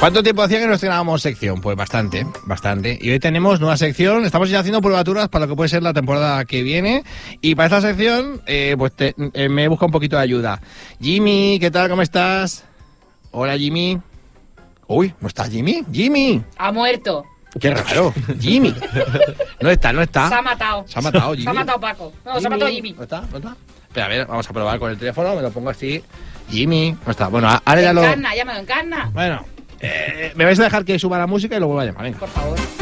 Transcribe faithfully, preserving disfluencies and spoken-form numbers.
¿Cuánto tiempo hacía que no estrenábamos sección? Pues bastante, bastante. Y hoy tenemos nueva sección, estamos ya haciendo probaturas para lo que puede ser la temporada que viene. Y para esta sección, eh, pues te, eh, me he buscado un poquito de ayuda. Jimmy, ¿qué tal? ¿Cómo estás? Hola, Jimmy. Uy, ¿no está Jimmy? ¡Jimmy! Ha muerto. ¡Qué raro! ¡Jimmy! No está, no está. Se ha matado. Se ha matado, Jimmy. Se ha matado Paco. No, Jimmy. se ha matado Jimmy. ¿No está? ¿No está? Espera, a ver, vamos a probar con el teléfono, me lo pongo así. Jimmy, no está. Bueno, ahora ya lo... Encarna, llámalo, encarna. Bueno, eh, me vais a dejar que suba la música y luego vuelvo a llamar, venga. Por favor.